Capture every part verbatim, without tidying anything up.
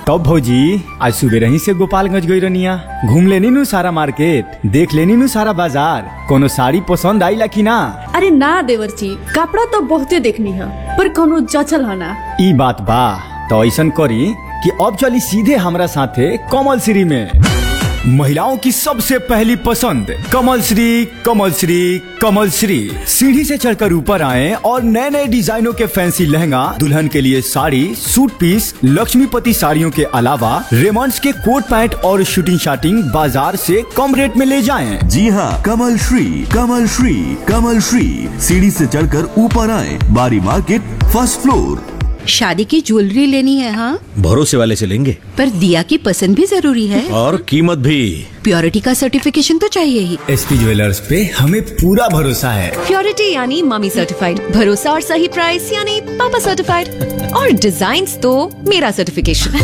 तब भौजी आज सुबह रही से गोपालगंज गई रनिया, घूम लेनी नु सारा मार्केट, देख लेनी नु सारा बाजार, कोनो साड़ी पसंद आई ला की ना? अरे ना देवर जी, कपड़ा तो बहुते देखनी है पर कोनो जचल है ना। ई बात बा, तो ऐसा करी कि अब चली सीधे हमरा साथे कमल श्री में। महिलाओं की सबसे पहली पसंद कमल श्री, कमल श्री, कमल श्री। सीढ़ी से चढ़कर ऊपर आए और नए नए डिजाइनों के फैंसी लहंगा, दुल्हन के लिए साड़ी, सूट पीस, लक्ष्मीपति साड़ियों के अलावा रेमंड्स के कोट पैंट और शूटिंग शाटिंग बाजार से कम रेट में ले जाएं। जी हाँ, कमल श्री, कमल श्री, कमल श्री। सीढ़ी से चढ़कर ऊपर आए, बारी मार्केट, फर्स्ट फ्लोर। शादी की ज्वेलरी लेनी है? हाँ, भरोसे वाले से लेंगे, पर दिया की पसंद भी जरूरी है और कीमत भी। प्योरिटी का सर्टिफिकेशन तो चाहिए ही। एसपी ज्वेलर्स पे हमें पूरा भरोसा है। प्योरिटी यानी मम्मी सर्टिफाइड, भरोसा और सही प्राइस यानी पापा सर्टिफाइड, और डिजाइन्स तो मेरा सर्टिफिकेशन।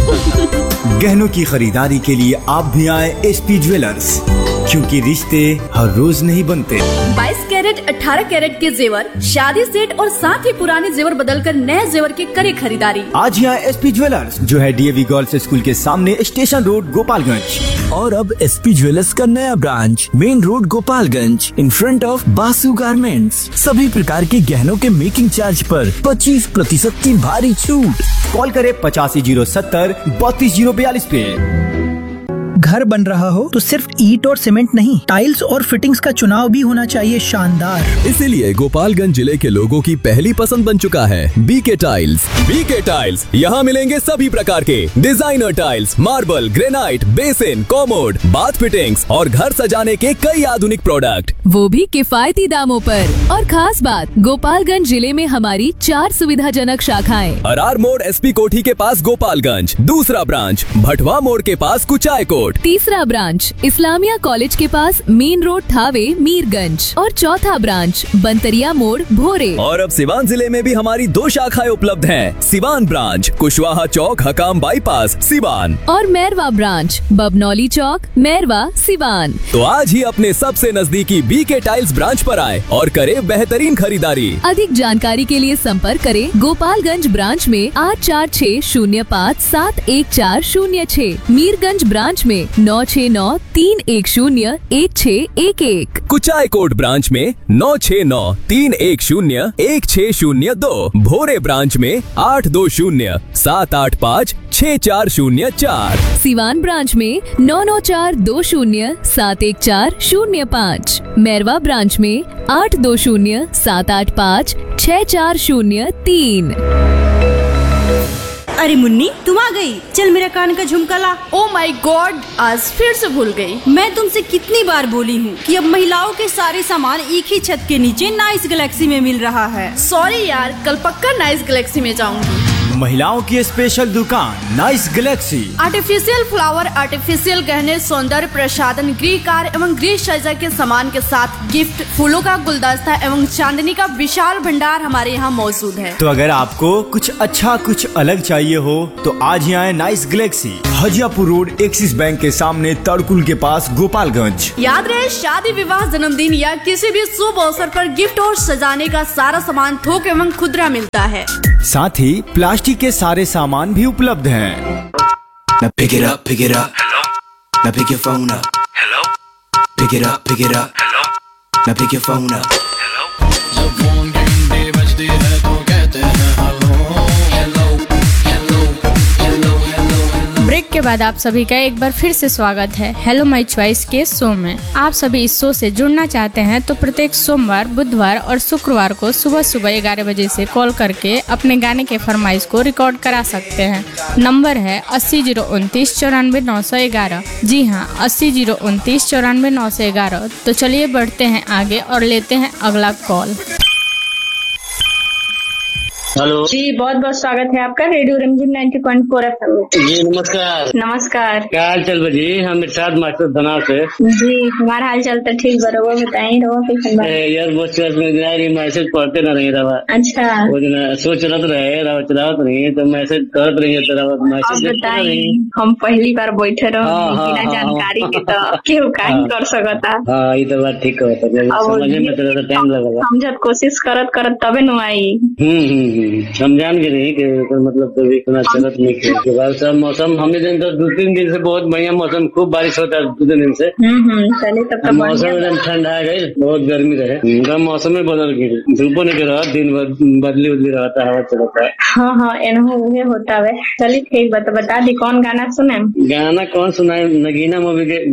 गहनों की खरीदारी के लिए आप भी आए एसपी ज्वेलर्स, क्योंकि रिश्ते हर रोज नहीं बनते। बाईस कैरेट अठारह कैरेट के जेवर, शादी सेट और साथ ही पुराने जेवर बदलकर नए जेवर की करे खरीदारी। आज यहाँ एसपी ज्वेलर्स जो है डीएवी गर्ल्स स्कूल के सामने, स्टेशन रोड, गोपालगंज। और अब एसपी ज्वेलर्स का नया branch main road, Gopalganj, in front of Basu garments. सभी प्रकार के गहनों के मेकिंग चार्ज पर पच्चीस प्रतिशत की भारी छूट। कॉल करे पचासी जीरो सत्तर बत्तीस जीरो बयालीस पे। घर बन रहा हो तो सिर्फ ईंट और सीमेंट नहीं, टाइल्स और फिटिंग्स का चुनाव भी होना चाहिए शानदार। इसीलिए गोपालगंज जिले के लोगों की पहली पसंद बन चुका है बीके टाइल्स। बीके टाइल्स, यहाँ मिलेंगे सभी प्रकार के designer tiles, marble, granite, basin, commode, bath fittings और घर सजाने के कई आधुनिक प्रोडक्ट, वो भी किफायती दामों पर। और खास बात, गोपालगंज जिले में हमारी चार सुविधाजनक शाखाएं। अरार मोड़ एसपी कोठी के पास गोपालगंज, दूसरा ब्रांच भटवा मोड़ के पास कुचाय कोट, तीसरा ब्रांच इस्लामिया कॉलेज के पास मेन रोड, थावे, मीरगंज, और चौथा ब्रांच बंतरिया मोड़, भोरे। और अब सिवान जिले में भी हमारी दो शाखाएं उपलब्ध हैं। सिवान ब्रांच कुशवाहा चौक, हकाम बाईपास, सिवान, और मैरवा ब्रांच बबनौली चौक, मैरवा, सिवान। तो आज ही अपने सबसे नजदीकी बीके टाइल्स ब्रांच पर आए और करे बेहतरीन खरीदारी। अधिक जानकारी के लिए संपर्क करें गोपालगंज ब्रांच में आठ चार छह शून्य पाँच सात एक चार शून्य छह, मीरगंज ब्रांच में नौ छह नौ तीन एक शून्य एक छह एक एक, कुचाय कोट ब्रांच में नौ छह नौ तीन एक शून्य एक छह शून्य दो, भोरे ब्रांच में आठ दो शून्य सात आठ पाँच छह चार शून्य चार, सिवान ब्रांच में नौ नौ चार दो शून्य सात एक चार शून्य पाँच, मैरवा ब्रांच में आठ दो शून्य सात आठ पाँच छह चार शून्य तीन। अरे मुन्नी, तुम आ गई, चल मेरा कान का झुमका ला। ओ माय गॉड, आज फिर से भूल गई। मैं तुमसे कितनी बार बोली हूँ कि अब महिलाओं के सारे सामान एक ही छत के नीचे नाइस गैलेक्सी में मिल रहा है। सॉरी यार, कल पक्का नाइस गैलेक्सी में जाऊंगी। महिलाओं की स्पेशल दुकान nice Galaxy. Artificial flower, artificial गहने, सौंदर्य प्रसाधन, गृह कार्य एवं गृह सज्जा के सामान के साथ गिफ्ट, फूलों का गुलदस्ता एवं चांदनी का विशाल भंडार हमारे यहाँ मौजूद है। तो अगर आपको कुछ अच्छा कुछ अलग चाहिए हो तो आज ही आए nice Galaxy, Hajiyapur road, axis bank के सामने, तड़कुल के पास, गोपालगंज। याद रहे, शादी, विवाह, जन्मदिन या किसी भी शुभ अवसर पर गिफ्ट और सजाने का सारा सामान थोक एवं खुदरा मिलता है। साथ ही प्लास्टिक के सारे सामान भी उपलब्ध हैं। Now pick it up, pick it up. Hello. Now pick your phone up. Hello. Pick it up, pick it up. Hello. Now pick your phone up. Hello. जब फोन घंटे बजते हैं तो कहते हैं hello hello hello hello hello. Break के बाद आप सभी का एक बार फिर से स्वागत है हेलो माय चॉइस के शो में। आप सभी इस शो से जुड़ना चाहते हैं तो प्रत्येक सोमवार, बुधवार और शुक्रवार को सुबह सुबह ग्यारह बजे से कॉल करके अपने गाने के फरमाइश को रिकॉर्ड करा सकते हैं। नंबर है अस्सी जीरो उनतीस चौरानवे नौ सौ ग्यारह। जी हाँ, अस्सी जीरो उनतीस चौरानवे नौ सौ ग्यारह। तो चलिए बढ़ते हैं आगे और लेते हैं अगला कॉल। हेलो जी, बहुत बहुत स्वागत है आपका radio Ranjim ninety point four F M. जी नमस्कार। नमस्कार, क्या हाल चाल जी? हम इरशाद मास्टर धना से। जी हमारा हाल चाल तो ठीक बा, रहो बताइए, रहो कैसे बा? यार बस मैसेज पढ़ते ना रही रहा। अच्छा, वो दिन सोच रहा रहे रहा चलावत नहीं तो मैसेज करते रही तो मैसेज बताइए। हम पहली बार बैठे रहो बिना जानकारी के तो क्यों काहे कर सकता। हाँ ये तो बात ठीक है, समझने में तो टाइम लगेगा। समझत कोशिश करत करत तबे न आई। हम्म हम जान गए नहीं कि मतलब कभी इतना चलत नहीं किया के बाद सब मौसम हमें दिन तो दो तीन दिन से बहुत बढ़िया मौसम, खूब बारिश होता है दो तीन दिन से। चलिए तब तो मौसम एकदम ठंडा है गई, बहुत गर्मी रहे, एकदम मौसम में बदल गई, धूप नहीं रहा, दिन भर बदली उदली रहता है, हवा चलता है। हाँ हाँ एनहो उहे होता है। चलिए ठीक बता बता दी कौन गाना सुने? गाना कौन सुनाए? नगीना मूवी के